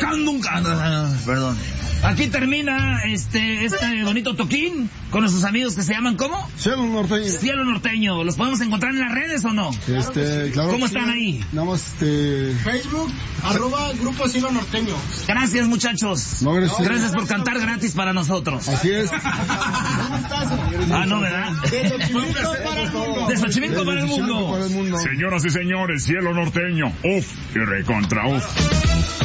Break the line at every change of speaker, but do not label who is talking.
Perdón. Aquí termina este bonito toquín con nuestros amigos que se llaman ¿cómo?
Cielo Norteño.
Cielo Norteño. ¿Los podemos encontrar en las redes o no?
Claro.
¿Cómo están ahí?
Nada más
Facebook, @Grupo Cielo Norteño.
Gracias, muchachos.
No,
gracias por cantar gratis para nosotros.
Así es.
No, ¿verdad? De Xochimilco para el mundo.
Señoras y señores, Cielo Norteño. Uf y recontra uf.